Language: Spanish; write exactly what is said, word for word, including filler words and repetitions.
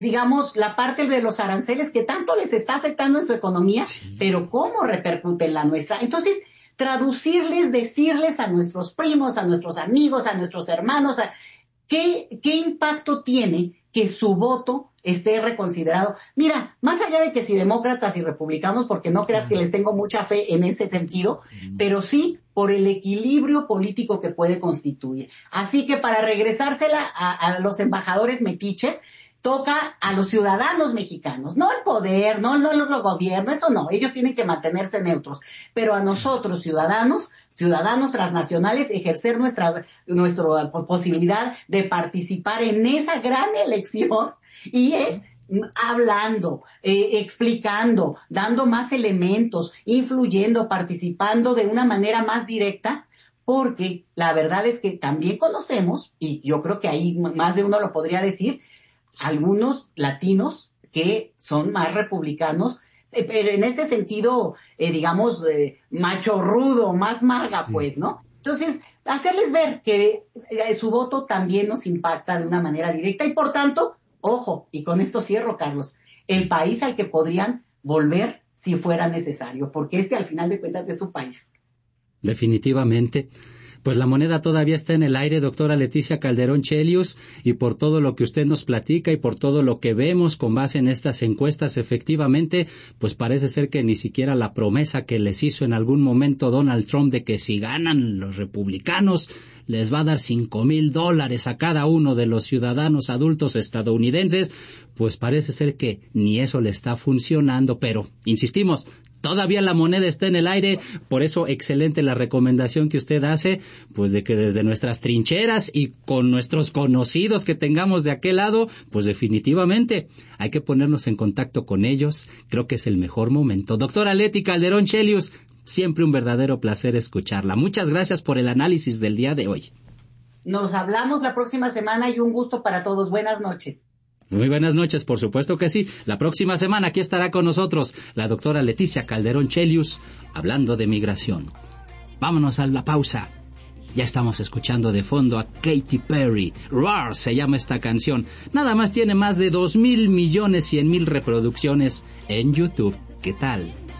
digamos, la parte de los aranceles que tanto les está afectando en su economía, sí. Pero cómo repercute en la nuestra. Entonces, traducirles, decirles a nuestros primos, a nuestros amigos, a nuestros hermanos, a, ¿qué, qué impacto tiene que su voto esté reconsiderado? Mira, más allá de que si demócratas y republicanos, porque no creas que les tengo mucha fe en ese sentido, pero sí por el equilibrio político que puede constituir. Así que para regresársela a, a los embajadores metiches, toca a los ciudadanos mexicanos, no el poder, no, no el gobierno, eso no, ellos tienen que mantenerse neutros, pero a nosotros ciudadanos, ciudadanos transnacionales, ejercer nuestra, nuestra posibilidad de participar en esa gran elección, y es hablando, eh, explicando, dando más elementos, influyendo, participando de una manera más directa, porque la verdad es que también conocemos, y yo creo que ahí más de uno lo podría decir, algunos latinos que son más republicanos, eh, pero en este sentido, eh, digamos, eh, macho rudo, más maga, sí. Pues, ¿no? Entonces, hacerles ver que eh, su voto también nos impacta de una manera directa y, por tanto, ojo, y con esto cierro, Carlos, el país al que podrían volver si fuera necesario, porque este al final de cuentas es su país. Definitivamente. Pues la moneda todavía está en el aire, doctora Leticia Calderón Chelius, y por todo lo que usted nos platica y por todo lo que vemos con base en estas encuestas, efectivamente, pues parece ser que ni siquiera la promesa que les hizo en algún momento Donald Trump de que si ganan los republicanos les va a dar cinco mil dólares a cada uno de los ciudadanos adultos estadounidenses, pues parece ser que ni eso le está funcionando, pero insistimos, todavía la moneda está en el aire, por eso excelente la recomendación que usted hace, pues de que desde nuestras trincheras y con nuestros conocidos que tengamos de aquel lado, pues definitivamente hay que ponernos en contacto con ellos, creo que es el mejor momento. Doctora Leti Calderón Chelius, siempre un verdadero placer escucharla. Muchas gracias por el análisis del día de hoy. Nos hablamos la próxima semana y un gusto para todos. Buenas noches. Muy buenas noches, por supuesto que sí. La próxima semana aquí estará con nosotros la doctora Leticia Calderón Chelius, hablando de migración. Vámonos a la pausa. Ya estamos escuchando de fondo a Katy Perry. Roar se llama esta canción. Nada más tiene más de dos mil millones cien mil reproducciones en YouTube. ¿Qué tal?